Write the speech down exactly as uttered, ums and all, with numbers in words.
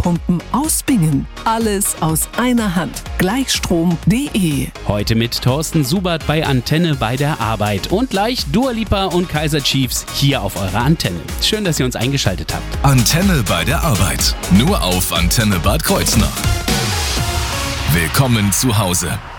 Wärmepumpen aus Bingen. Alles aus einer Hand. Gleichstrom punkt de. Heute mit Thorsten Subert bei Antenne bei der Arbeit und gleich Dua Lipa und Kaiser Chiefs hier auf eurer Antenne. Schön, dass ihr uns eingeschaltet habt. Antenne bei der Arbeit. Nur auf Antenne Bad Kreuznach. Willkommen zu Hause.